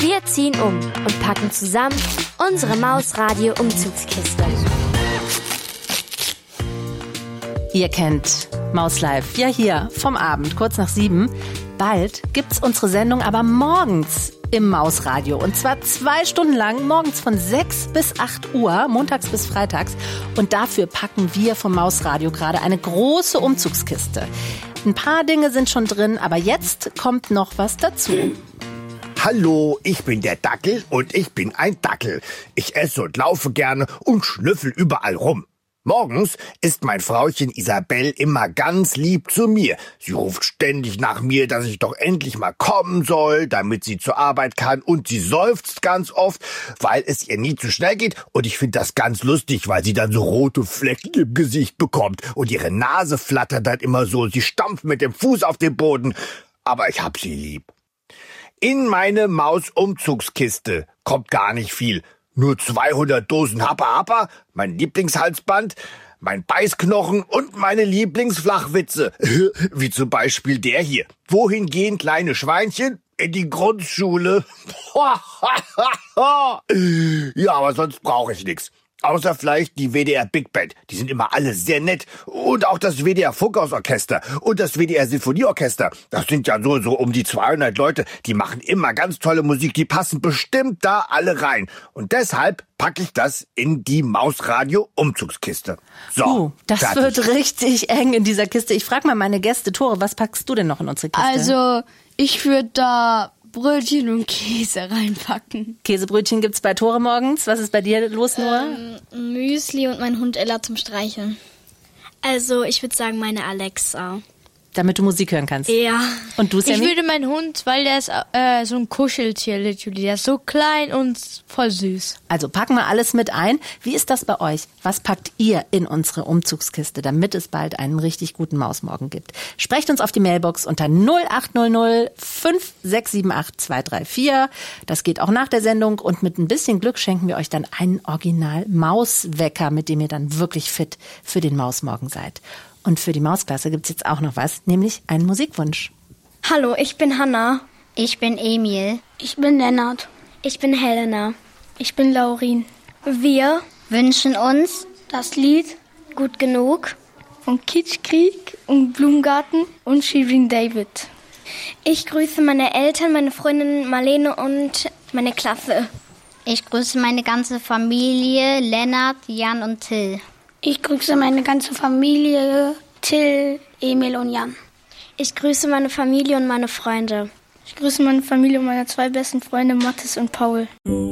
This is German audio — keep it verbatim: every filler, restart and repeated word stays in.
Wir ziehen um und packen zusammen unsere Mausradio-Umzugskiste. Ihr kennt Maus Live, ja hier vom Abend, kurz nach sieben. Bald gibt's unsere Sendung aber morgens im Mausradio. Und zwar zwei Stunden lang, morgens von sechs bis acht Uhr, montags bis freitags. Und dafür packen wir vom Mausradio gerade eine große Umzugskiste. Ein paar Dinge sind schon drin, aber jetzt kommt noch was dazu. Hallo, ich bin der Dackel und ich bin ein Dackel. Ich esse und laufe gerne und schnüffel überall rum. Morgens ist mein Frauchen Isabel immer ganz lieb zu mir. Sie ruft ständig nach mir, dass ich doch endlich mal kommen soll, damit sie zur Arbeit kann. Und sie seufzt ganz oft, weil es ihr nie zu schnell geht. Und ich finde das ganz lustig, weil sie dann so rote Flecken im Gesicht bekommt. Und ihre Nase flattert dann immer so. Sie stampft mit dem Fuß auf den Boden. Aber ich hab sie lieb. In meine Maus-Umzugskiste kommt gar nicht viel. Nur zweihundert Dosen Happa Happa, mein Lieblingshalsband, mein Beißknochen und meine Lieblingsflachwitze. Wie zum Beispiel der hier. Wohin gehen kleine Schweinchen? In die Grundschule. Ja, aber sonst brauche ich nichts. Außer vielleicht die W D R Big Band. Die sind immer alle sehr nett. Und auch das W D R Funkhausorchester und das W D R Sinfonieorchester. Das sind ja so, so um die zweihundert Leute. Die machen immer ganz tolle Musik. Die passen bestimmt da alle rein. Und deshalb packe ich das in die Mausradio-Umzugskiste. So, uh, das fertig. wird richtig eng in dieser Kiste. Ich frage mal meine Gäste. Tore, was packst du denn noch in unsere Kiste? Also, ich würde da Brötchen und Käse reinpacken. Käsebrötchen gibt's bei Tore morgens. Was ist bei dir los, Noah? Ähm, Müsli und mein Hund Ella zum Streicheln. Also, ich würde sagen, meine Alexa. Damit du Musik hören kannst. Ja. Und du, Sammy? Ich würde meinen Hund, weil der ist äh, so ein Kuscheltier, literally. Der ist so klein und voll süß. Also packen wir alles mit ein. Wie ist das bei euch? Was packt ihr in unsere Umzugskiste, damit es bald einen richtig guten Mausmorgen gibt? Sprecht uns auf die Mailbox unter null acht null null fünf sechs sieben acht zwei drei vier. Das geht auch nach der Sendung. Und mit ein bisschen Glück schenken wir euch dann einen Original-Mauswecker, mit dem ihr dann wirklich fit für den Mausmorgen seid. Und für die Mausklasse gibt's jetzt auch noch was, nämlich einen Musikwunsch. Hallo, ich bin Hanna. Ich bin Emil. Ich bin Lennart. Ich bin Helena. Ich bin Laurin. Wir Wünschen uns das Lied Gut genug von Kitschkrieg und Blumengarten und Shirin David. Ich grüße meine Eltern, meine Freundin Marlene und meine Klasse. Ich grüße meine ganze Familie, Lennart, Jan und Till. Ich grüße meine ganze Familie, Till, Emil und Jan. Ich grüße meine Familie und meine Freunde. Ich grüße meine Familie und meine zwei besten Freunde, Mathis und Paul.